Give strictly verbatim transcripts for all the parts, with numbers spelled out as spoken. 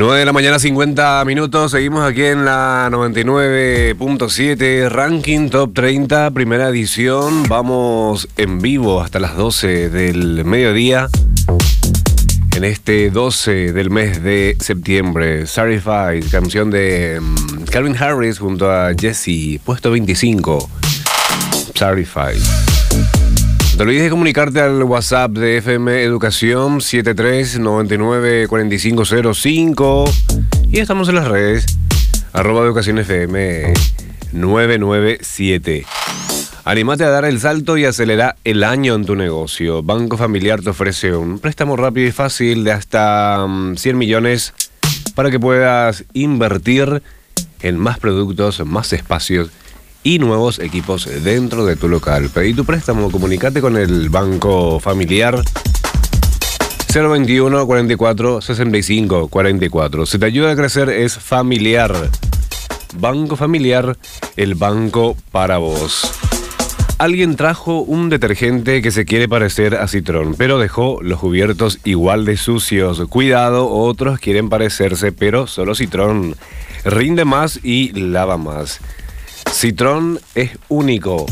nueve de la mañana, cincuenta minutos. Seguimos aquí en la noventa y nueve punto siete, Ranking Top treinta, primera edición. Vamos en vivo hasta las doce del mediodía. En este doce del mes de septiembre, Certified, canción de um, Calvin Harris junto a Jesse, puesto veinticinco. Certified. No te olvides de comunicarte al WhatsApp de F M Educación siete tres nueve nueve cuatro cinco cero cinco y estamos en las redes arroba Educación F M nueve nueve siete. Anímate a dar el salto y acelera el año en tu negocio. Banco Familiar te ofrece un préstamo rápido y fácil de hasta um, cien millones para que puedas invertir en más productos, más espacios y nuevos equipos dentro de tu local. Pedí tu préstamo, comunícate con el Banco Familiar cero veintiuno cuarenta y cuatro sesenta y cinco cuarenta y cuatro. Si te ayuda a crecer es Familiar. Banco Familiar, el banco para vos. Alguien trajo un detergente que se quiere parecer a Citrón, pero dejó los cubiertos igual de sucios. Cuidado, otros quieren parecerse, pero solo Citrón rinde más y lava más. Citrón es único.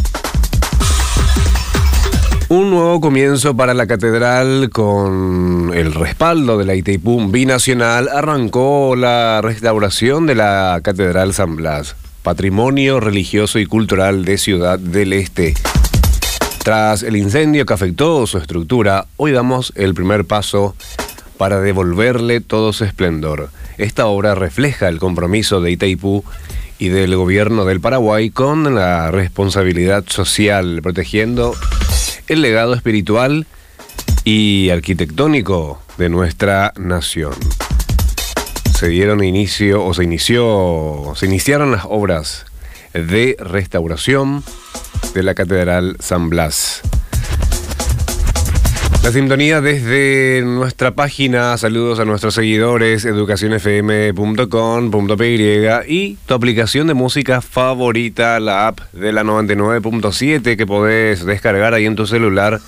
Un nuevo comienzo para la catedral con el respaldo de la Itaipú Binacional. Arrancó la restauración de la Catedral San Blas, patrimonio religioso y cultural de Ciudad del Este. Tras el incendio que afectó su estructura, hoy damos el primer paso para devolverle todo su esplendor. Esta obra refleja el compromiso de Itaipú y del gobierno del Paraguay con la responsabilidad social, protegiendo el legado espiritual y arquitectónico de nuestra nación. Se dieron inicio o se inició, se iniciaron las obras de restauración de la Catedral San Blas. La sintonía desde nuestra página, saludos a nuestros seguidores, educación f m punto com punto p y y tu aplicación de música favorita, la app de la noventa y nueve punto siete que podés descargar ahí en tu celular